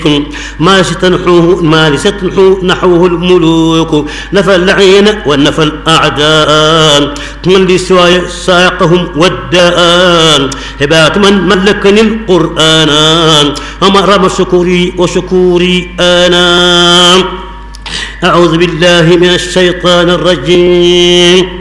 ما لستنحوه نحوه الملوك، نفى اللعين ونفى الأعداء، من لسواي ساقهم والداء، هبات من ملكني القرآن، أمر شكوري وشكوري أنا. أعوذ بالله من الشيطان الرجيم.